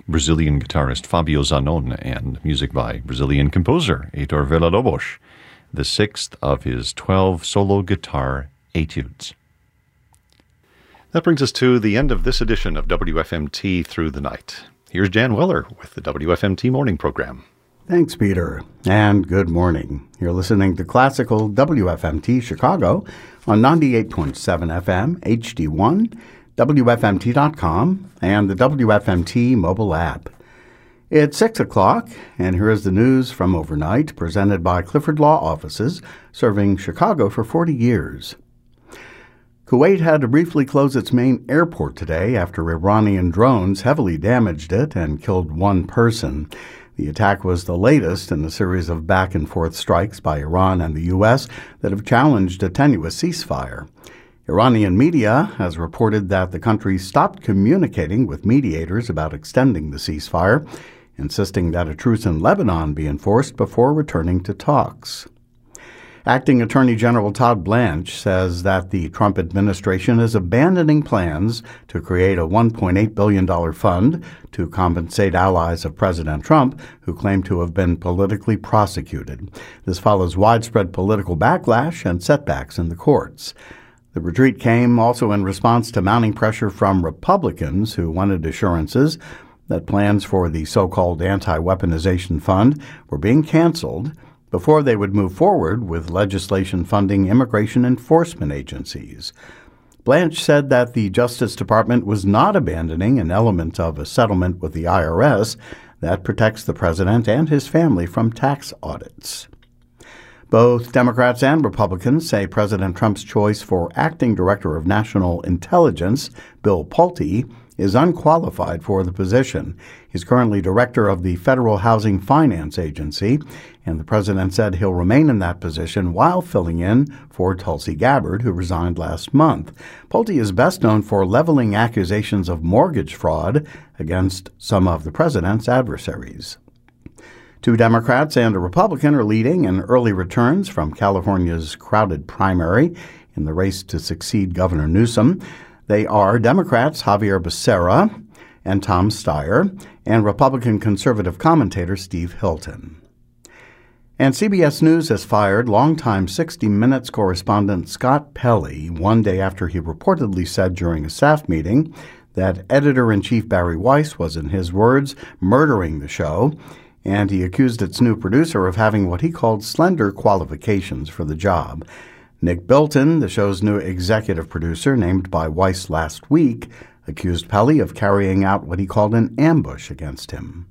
Brazilian guitarist Fabio Zanon and music by Brazilian composer Heitor Villa-Lobos, the sixth of his 12 solo guitar etudes. That brings us to the end of this edition of WFMT Through the Night. Here's Jan Weller with the WFMT Morning Program. Thanks, Peter, and good morning. You're listening to classical WFMT Chicago on 98.7 FM, HD1, WFMT.com, and the WFMT mobile app. It's 6 o'clock, and here is the news from overnight, presented by Clifford Law Offices, serving Chicago for 40 years. Kuwait had to briefly close its main airport today after Iranian drones heavily damaged it and killed one person. The attack was the latest in a series of back-and-forth strikes by Iran and the U.S. that have challenged a tenuous ceasefire. Iranian media has reported that the country stopped communicating with mediators about extending the ceasefire, insisting that a truce in Lebanon be enforced before returning to talks. Acting Attorney General Todd Blanche says that the Trump administration is abandoning plans to create a $1.8 billion fund to compensate allies of President Trump who claim to have been politically prosecuted. This follows widespread political backlash and setbacks in the courts. The retreat came also in response to mounting pressure from Republicans who wanted assurances that plans for the so-called anti-weaponization fund were being canceled before they would move forward with legislation funding immigration enforcement agencies. Blanche said that the Justice Department was not abandoning an element of a settlement with the IRS that protects the president and his family from tax audits. Both Democrats and Republicans say President Trump's choice for acting director of national intelligence, Bill Pulte, is unqualified for the position. He's currently director of the Federal Housing Finance Agency, and the president said he'll remain in that position while filling in for Tulsi Gabbard, who resigned last month. Pulte is best known for leveling accusations of mortgage fraud against some of the president's adversaries. Two Democrats and a Republican are leading in early returns from California's crowded primary in the race to succeed Governor Newsom. They are Democrats Xavier Becerra and Tom Steyer, and Republican conservative commentator Steve Hilton. And CBS News has fired longtime 60 Minutes correspondent Scott Pelley one day after he reportedly said during a staff meeting that editor-in-chief Barry Weiss was, in his words, murdering the show, and he accused its new producer of having what he called slender qualifications for the job. Nick Bilton, the show's new executive producer, named by Weiss last week, accused Pelley of carrying out what he called an ambush against him.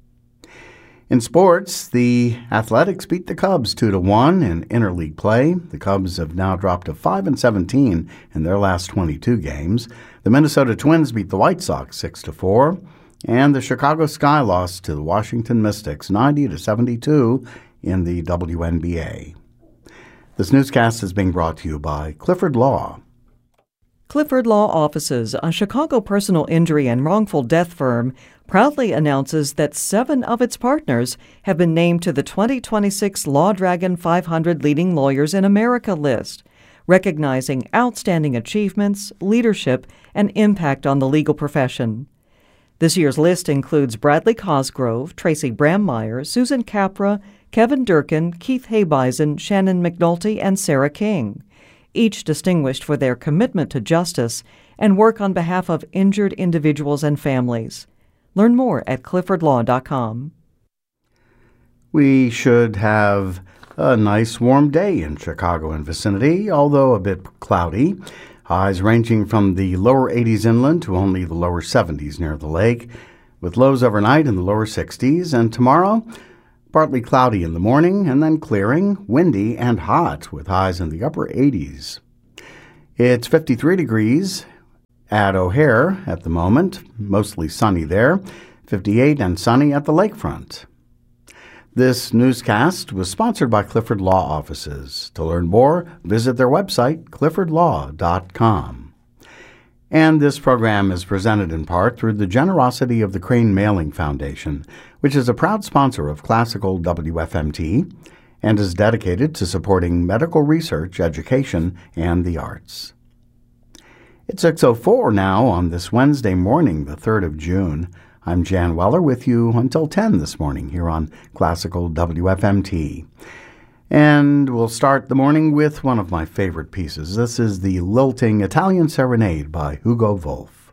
In sports, the Athletics beat the Cubs 2-1 in interleague play. The Cubs have now dropped to 5-17 in their last 22 games. The Minnesota Twins beat the White Sox 6-4, and the Chicago Sky lost to the Washington Mystics 90-72 in the WNBA. This newscast is being brought to you by Clifford Law. Clifford Law Offices, a Chicago personal injury and wrongful death firm, proudly announces that 7 of its partners have been named to the 2026 Law Dragon 500 Leading Lawyers in America list, recognizing outstanding achievements, leadership, and impact on the legal profession. This year's list includes Bradley Cosgrove, Tracy Brammeyer, Susan Capra, Kevin Durkin, Keith Habeisen, Shannon McNulty, and Sarah King, each distinguished for their commitment to justice and work on behalf of injured individuals and families. Learn more at cliffordlaw.com. We should have a nice warm day in Chicago and vicinity, although a bit cloudy. Highs ranging from the lower 80s inland to only the lower 70s near the lake, with lows overnight in the lower 60s. And tomorrow, partly cloudy in the morning and then clearing, windy and hot with highs in the upper 80s. It's 53 degrees at O'Hare at the moment, mostly sunny there, 58 and sunny at the lakefront. This newscast was sponsored by Clifford Law Offices. To learn more, visit their website, cliffordlaw.com. And this program is presented in part through the generosity of the Crane Mailing Foundation, which is a proud sponsor of classical WFMT and is dedicated to supporting medical research, education, and the arts. It's 6:04 now on this Wednesday morning, the 3rd of June. I'm Jan Weller with you until 10 this morning here on Classical WFMT. And we'll start the morning with one of my favorite pieces. This is the lilting Italian Serenade by Hugo Wolf.